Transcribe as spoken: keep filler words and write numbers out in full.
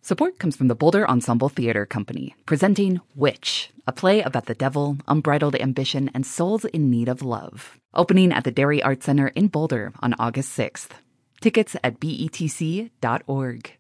Support comes from the Boulder Ensemble Theater Company, presenting Witch, a play about the devil, unbridled ambition, and souls in need of love. Opening at the Dairy Arts Center in Boulder on August sixth. Tickets at B E T C dot org.